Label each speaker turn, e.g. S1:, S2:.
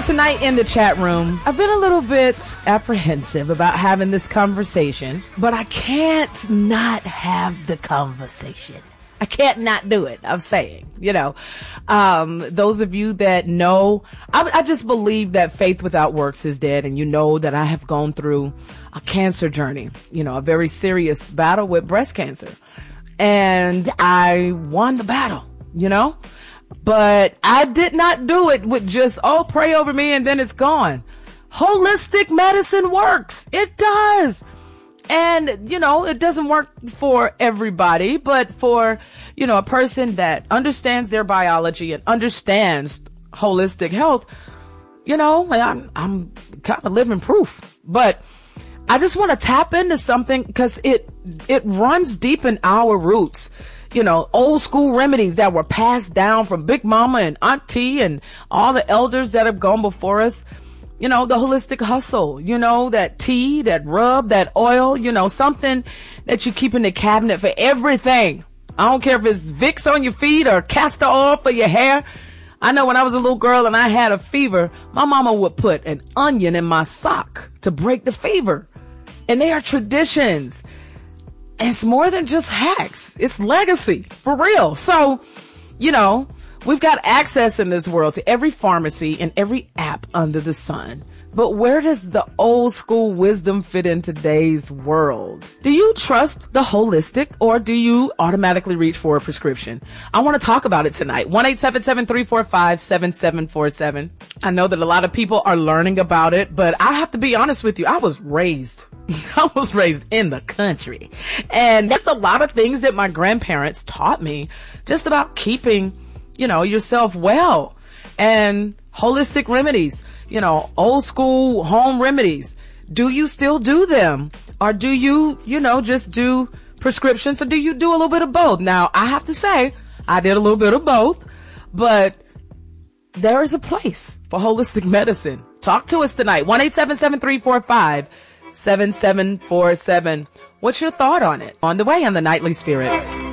S1: tonight in the chat room, I've been a little bit apprehensive about having this conversation, but I can't not have the conversation. I can't not do it. I'm saying, those of you that know, I just believe that faith without works is dead. And you know that I have gone through a cancer journey, a very serious battle with breast cancer. And I won the battle, but I did not do it with just, pray over me and then it's gone. Holistic medicine works. It does. And, it doesn't work for everybody, but for, a person that understands their biology and understands holistic health, I'm kind of living proof. But I just want to tap into something because it runs deep in our roots. Old school remedies that were passed down from Big Mama and Auntie and all the elders that have gone before us. The holistic hustle, that tea, that rub, that oil, something that you keep in the cabinet for everything. I don't care if it's Vicks on your feet or castor oil for your hair. I know when I was a little girl and I had a fever, my mama would put an onion in my sock to break the fever. And they are traditions. And it's more than just hacks. It's legacy, for real. So, we've got access in this world to every pharmacy and every app under the sun. But where does the old school wisdom fit in today's world? Do you trust the holistic or do you automatically reach for a prescription? I want to talk about it tonight. 1-877-345-7747. I know that a lot of people are learning about it, but I have to be honest with you. I was raised in the country. And that's a lot of things that my grandparents taught me just about keeping yourself well, and holistic remedies, old school home remedies. Do you still do them? Or do you, just do prescriptions, or do you do a little bit of both? Now, I have to say, I did a little bit of both, but there is a place for holistic medicine. Talk to us tonight. 1-877-345-7747. What's your thought on it? On the way on the Nightly Spirit.